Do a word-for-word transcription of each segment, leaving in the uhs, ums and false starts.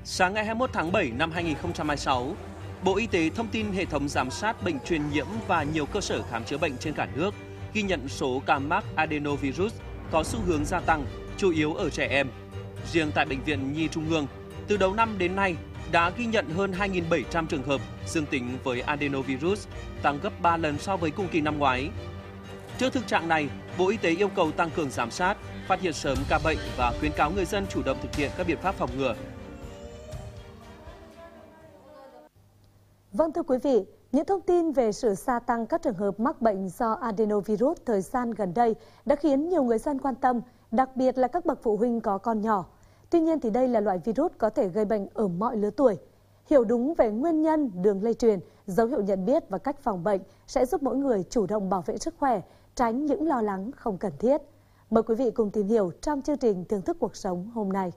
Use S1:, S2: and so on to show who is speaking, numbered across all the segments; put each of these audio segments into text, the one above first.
S1: Sáng ngày hai mươi mốt tháng bảy năm hai nghìn không trăm hai mươi sáu, Bộ Y tế thông tin hệ thống giám sát bệnh truyền nhiễm và nhiều cơ sở khám chữa bệnh trên cả nước ghi nhận số ca mắc adenovirus có xu hướng gia tăng, chủ yếu ở trẻ em. Riêng tại Bệnh viện Nhi Trung ương, từ đầu năm đến nay đã ghi nhận hơn hai nghìn bảy trăm trường hợp dương tính với adenovirus, tăng gấp ba lần so với cùng kỳ năm ngoái. Trước thực trạng này, Bộ Y tế yêu cầu tăng cường giám sát, phát hiện sớm ca bệnh và khuyến cáo người dân chủ động thực hiện các biện pháp phòng ngừa.
S2: Vâng thưa quý vị, những thông tin về sự gia tăng các trường hợp mắc bệnh do adenovirus thời gian gần đây đã khiến nhiều người dân quan tâm, đặc biệt là các bậc phụ huynh có con nhỏ. Tuy nhiên thì đây là loại virus có thể gây bệnh ở mọi lứa tuổi. Hiểu đúng về nguyên nhân, đường lây truyền, dấu hiệu nhận biết và cách phòng bệnh sẽ giúp mỗi người chủ động bảo vệ sức khỏe, tránh những lo lắng không cần thiết. Mời quý vị cùng tìm hiểu trong chương trình Thưởng thức cuộc sống hôm nay.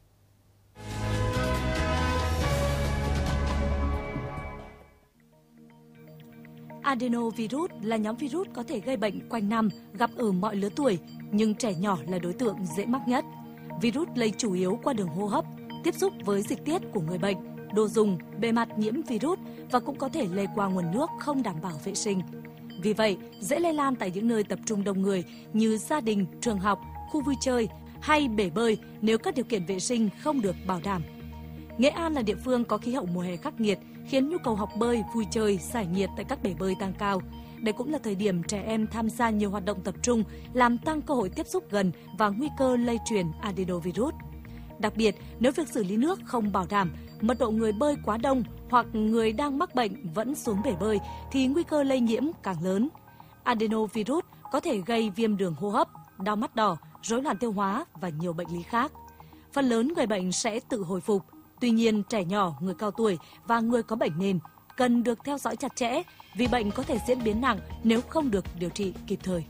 S3: Adenovirus là nhóm virus có thể gây bệnh quanh năm, gặp ở mọi lứa tuổi, nhưng trẻ nhỏ là đối tượng dễ mắc nhất. Virus lây chủ yếu qua đường hô hấp, tiếp xúc với dịch tiết của người bệnh, đồ dùng, bề mặt nhiễm virus và cũng có thể lây qua nguồn nước không đảm bảo vệ sinh. Vì vậy, dễ lây lan tại những nơi tập trung đông người như gia đình, trường học, khu vui chơi hay bể bơi nếu các điều kiện vệ sinh không được bảo đảm. Nghệ An là địa phương có khí hậu mùa hè khắc nghiệt, khiến nhu cầu học bơi, vui chơi, giải nhiệt tại các bể bơi tăng cao. Đây cũng là thời điểm trẻ em tham gia nhiều hoạt động tập trung, làm tăng cơ hội tiếp xúc gần và nguy cơ lây truyền adenovirus. Đặc biệt, nếu việc xử lý nước không bảo đảm, mật độ người bơi quá đông hoặc người đang mắc bệnh vẫn xuống bể bơi thì nguy cơ lây nhiễm càng lớn. Adenovirus có thể gây viêm đường hô hấp, đau mắt đỏ, rối loạn tiêu hóa và nhiều bệnh lý khác. Phần lớn người bệnh sẽ tự hồi phục. Tuy nhiên, trẻ nhỏ, người cao tuổi và người có bệnh nền cần được theo dõi chặt chẽ vì bệnh có thể diễn biến nặng nếu không được điều trị kịp thời.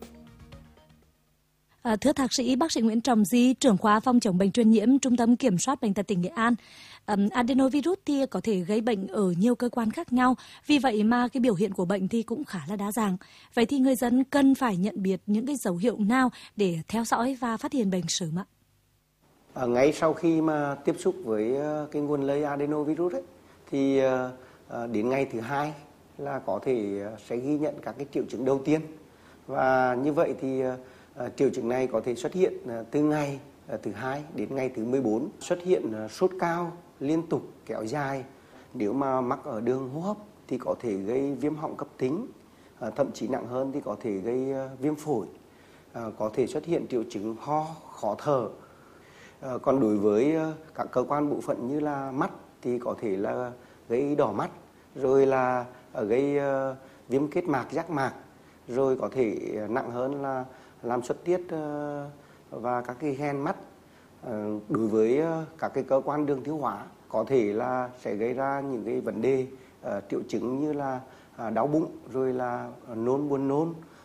S3: À, thưa Thạc sĩ bác sĩ Nguyễn Trọng Di, trưởng khoa phòng chống bệnh truyền nhiễm, Trung tâm Kiểm soát Bệnh tật tỉnh Nghệ An. Um, adenovirus thì có thể gây bệnh ở nhiều cơ quan khác nhau, vì vậy mà cái biểu hiện của bệnh thì cũng khá là đa dạng. Vậy thì người dân cần phải nhận biết những cái dấu hiệu nào để theo dõi và phát hiện bệnh sớm ạ?
S4: À, ngay sau khi mà tiếp xúc với cái nguồn lây adenovirus ấy, thì à, đến ngày thứ hai là có thể sẽ ghi nhận các cái triệu chứng đầu tiên, và như vậy thì à, triệu chứng này có thể xuất hiện à, từ ngày à, thứ hai đến ngày thứ mười bốn, xuất hiện à, sốt cao liên tục kéo dài. Nếu mà mắc ở đường hô hấp thì có thể gây viêm họng cấp tính, à, thậm chí nặng hơn thì có thể gây à, viêm phổi, à, có thể xuất hiện triệu chứng ho, khó thở. À, còn đối với uh, các cơ quan bộ phận như là mắt thì có thể là gây đỏ mắt, rồi là uh, gây uh, viêm kết mạc, giác mạc, rồi có thể uh, nặng hơn là làm xuất tiết uh, và các cái hen mắt. Uh, đối với uh, các cái cơ quan đường tiêu hóa có thể là sẽ gây ra những cái vấn đề uh, triệu chứng như là uh, đau bụng, rồi là uh, nôn, buồn nôn,